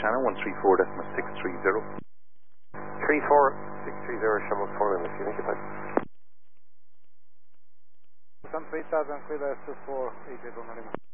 Shannon, 134.630. 34630, Shamrock 4 Lima, unit goodbye. Sun 3000, clear S24, 8 Lima.